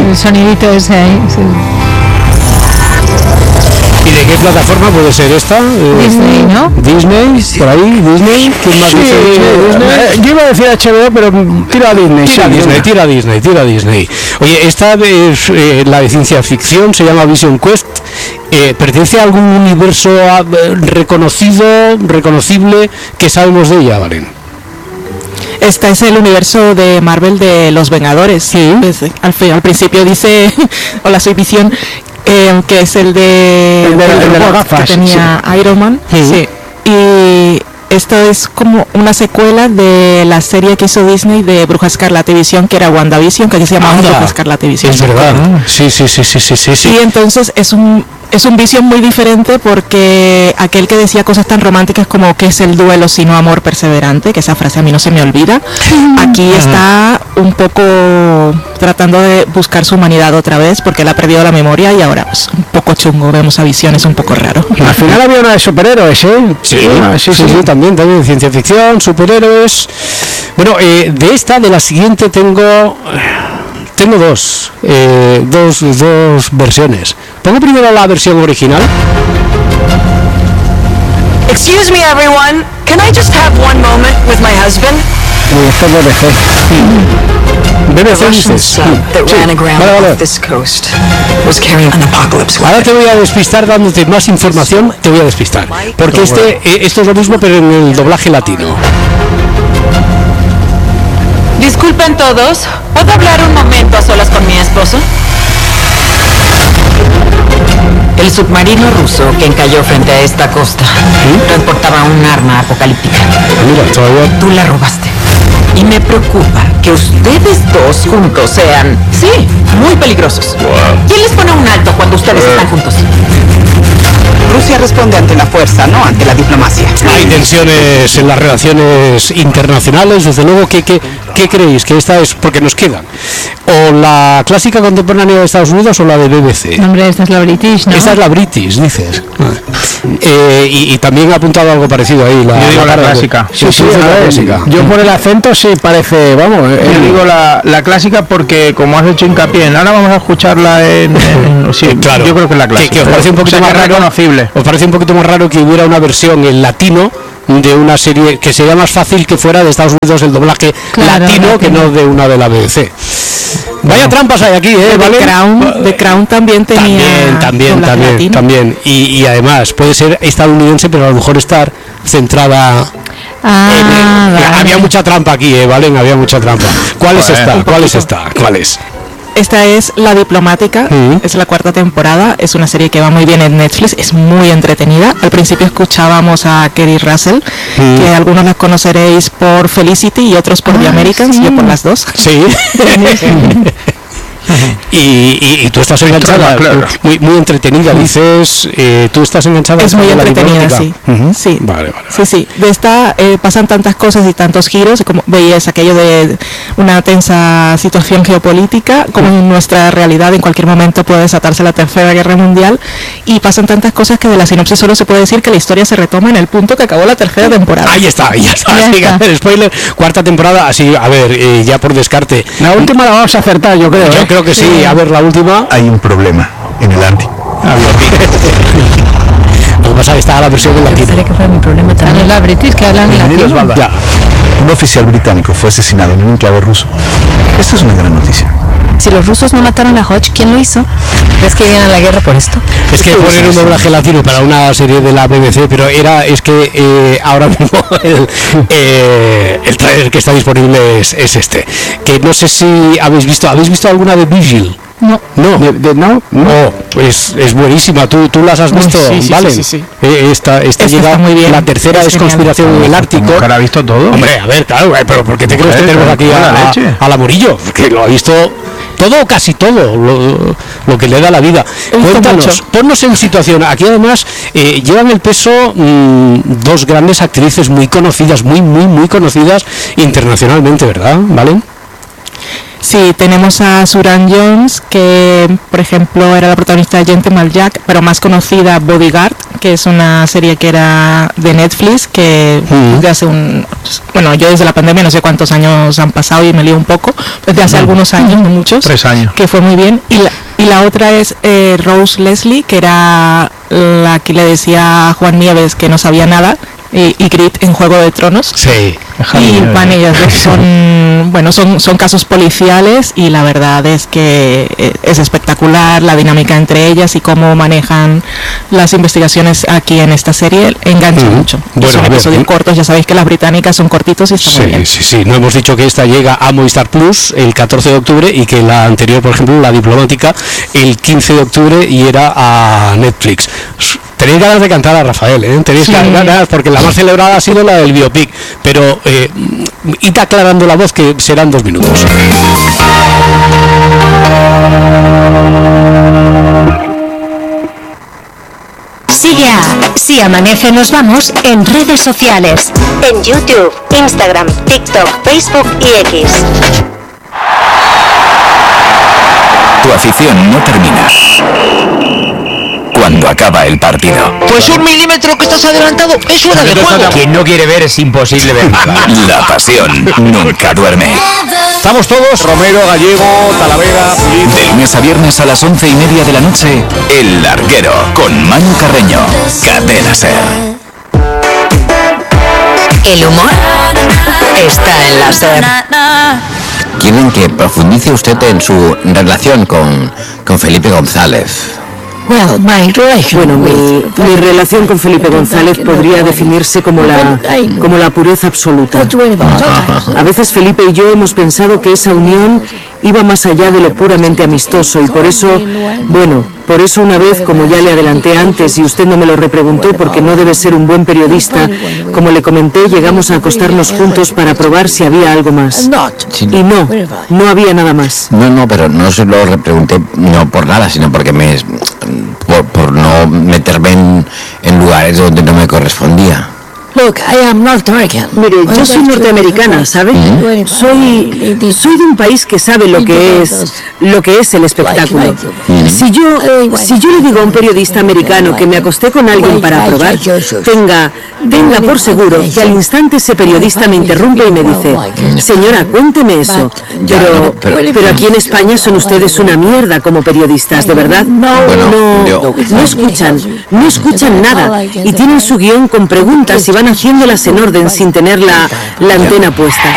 el sonidito ese ahí. Sí. ¿Y de qué plataforma puede ser esta? Disney, ¿no? Disney, por ahí, Disney. ¿Quién más dice Disney? Yo iba a decir HBO, pero tira a Disney. Tira a Disney. Oye, esta es la de ciencia ficción, se llama Vision Quest. ¿Pertenece a algún universo reconocible que sabemos de ella, Valen? Este es el universo de Marvel de los Vengadores. Sí. Pues, al principio dice, hola, soy Visión, que es el de las gafas, que tenía Iron Man. Sí. Y esto es como una secuela de la serie que hizo Disney de Bruja Escarlata y Visión, que era WandaVision, que aquí se llamaba Bruja Escarlata y Visión. Es verdad. Sí. Y entonces es un Visión muy diferente, porque aquel que decía cosas tan románticas como que es el duelo sino amor perseverante, que esa frase a mí no se me olvida, aquí está un poco tratando de buscar su humanidad otra vez, porque él ha perdido la memoria y ahora pues un poco chungo, vemos a Visión, es un poco raro. Al final había una de superhéroes, ¿eh? Sí, también ciencia ficción, superhéroes. Bueno, de la siguiente tengo dos versiones. Pongo primero la versión original. Excuse me, everyone. Can I just have one moment with my husband? Esto es BBC Russian dices. sub that ran aground Vale. off this coast was carrying an apocalypse Ahora weapon. te voy a despistar dándote más información, te voy a despistar. Porque esto es lo mismo pero en el doblaje latino. Disculpen todos, ¿puedo hablar un momento a solas con mi esposo? El submarino ruso que encalló frente a esta costa transportaba un arma apocalíptica. Mira, todavía... Tú la robaste. Y me preocupa que ustedes dos juntos sean, sí, muy peligrosos. ¿Quién les pone un alto cuando ustedes están juntos? Rusia responde ante la fuerza, no ante la diplomacia. Hay tensiones en las relaciones internacionales, desde luego. ¿Qué creéis? Que esta es, porque nos quedan, o la clásica contemporánea de Estados Unidos o la de BBC. No, hombre, esta es la British, ¿no? Esta es la British, dices. Y también ha apuntado algo parecido ahí. Yo digo la clásica. Sí, la clásica. Yo por el acento sí parece, vamos. Yo digo la clásica porque como has hecho hincapié en ahora vamos a escucharla sí, claro. Yo creo que es la clásica. Que os parece un poquito más reconocible. ¿Os parece un poquito más raro que hubiera una versión en latino de una serie que sería más fácil que fuera de Estados Unidos el doblaje latino que no de una de la BBC? Vaya trampas hay aquí, ¿vale? The Crown también tenía también. Y además puede ser estadounidense, pero a lo mejor estar centrada. Vale. Había mucha trampa aquí, ¿vale? Había mucha trampa. ¿Cuál es esta? ¿Cuál es? Esta es La Diplomática, es la 4ª temporada, es una serie que va muy bien en Netflix, es muy entretenida. Al principio escuchábamos a Kerry Russell, que algunos la conoceréis por Felicity y otros por The Americans, yo por las dos. Sí. Y tú estás enganchada, claro. muy entretenida, dices, tú estás enganchada. Es muy entretenida, sí. Sí. Vale. Sí. De esta pasan tantas cosas y tantos giros, como veías aquello de una tensa situación geopolítica, como en nuestra realidad en cualquier momento puede desatarse la Tercera Guerra Mundial, y pasan tantas cosas que de la sinopsis solo se puede decir que la historia se retoma en el punto que acabó la tercera temporada. Ahí está. Spoiler, 4ª temporada, así, a ver, ya por descarte. La última la vamos a acertar, yo creo. Yo creo que sí. A ver, la última. Hay un problema en el Ártico. Lo que pasa es que está la versión en latino. Parece que fue mi problema también. La British que hablan latino. Ya. Un oficial británico fue asesinado en un enclave ruso. Esto es una gran noticia. Si los rusos no mataron a Hodge, ¿quién lo hizo? ¿Crees que iban a la guerra por esto? Es que poner un doblaje latino para una serie de la BBC, pero ahora mismo el trailer que está disponible es este. Que no sé si habéis visto alguna de Vigil. No. No. Pues es buenísima. ¿Tú las has visto? Sí, ¿Vale? Sí. Esta llega muy bien. La tercera es Conspiración en el Ártico. ¿Nunca la ha visto todo? Hombre, a ver, claro, pero ¿por qué te crees que tenemos aquí a la Murillo? Que lo ha visto todo, casi todo, lo que le da la vida. Cuéntanos, ponnos en situación. Aquí además llevan el peso dos grandes actrices muy conocidas, muy conocidas internacionalmente, ¿verdad? ¿Vale? Sí, tenemos a Suran Jones, que por ejemplo era la protagonista de Gentleman Jack, pero más conocida Bodyguard, que es una serie que era de Netflix, que desde hace bueno, yo desde la pandemia no sé cuántos años han pasado y me lío un poco, desde hace algunos años, no muchos. 3 años. Que fue muy bien. Y la otra es Rose Leslie, que era la que le decía a Juan Nieves que no sabía nada, y Grit en Juego de Tronos. Sí. Y van ellas dos, son casos policiales, y la verdad es que es espectacular la dinámica entre ellas y cómo manejan las investigaciones aquí en esta serie. Engancha mucho. Bueno, son episodios cortos, ya sabéis que las británicas son cortitos y está muy bien. Sí. No hemos dicho que esta llega a Movistar Plus el 14 de octubre y que la anterior, por ejemplo, La Diplomática, el 15 de octubre y era a Netflix. Tenéis ganas de cantar a Rafael, ¿eh? Tenéis ganas, porque la más celebrada ha sido la del biopic, pero id aclarando la voz, que serán 2 minutos. Sigue a Si Amanece Nos Vamos en redes sociales, en YouTube, Instagram, TikTok, Facebook y X. Tu afición no termina cuando acaba el partido. Pues 1 milímetro que estás adelantado es fuera de juego. Quien no quiere ver es imposible ver nada. La pasión nunca duerme. Estamos todos, Romero, Gallego, Talavera, Pulido. De lunes a viernes a las 11:30 de la noche, El Larguero, con Manu Carreño. Cadena SER. El humor está en la SER. Quieren que profundice usted en su relación con Felipe González. Bueno, mi relación con Felipe González podría definirse como la pureza absoluta. A veces Felipe y yo hemos pensado que esa unión iba más allá de lo puramente amistoso, y por eso una vez, como ya le adelanté antes y usted no me lo repreguntó porque no debe ser un buen periodista, como le comenté, llegamos a acostarnos juntos para probar si había algo más. Y no había nada más. No, pero no se lo repregunté no por nada, sino porque por no meterme en lugares donde no me correspondía. Mire, yo soy norteamericana, ¿sabe? Soy de un país que sabe lo que es el espectáculo. Si yo le digo a un periodista americano que me acosté con alguien para probar, tenga por seguro que al instante ese periodista me interrumpe y me dice: señora, cuénteme eso. Pero aquí en España son ustedes una mierda como periodistas, de verdad. No escuchan nada, y tienen su guión con preguntas y van haciéndolas en orden sin tener la antena puesta.